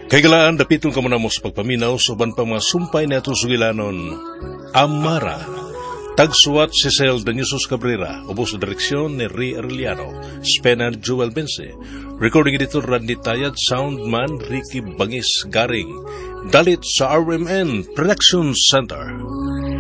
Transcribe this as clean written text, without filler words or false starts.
Kay galaan, dapitong ka muna mo sa pagpaminaw sa uban pang mga sumpay na itong sugilanon. Amara. Tagsuwat si Cel Daniusos Cabrera, ubos sa direksyon ni Ray Arellano, Spena Joel Bense, recording editor Randy Tayad, soundman Ricky Bangis Garing, dalit sa RMN Production Center.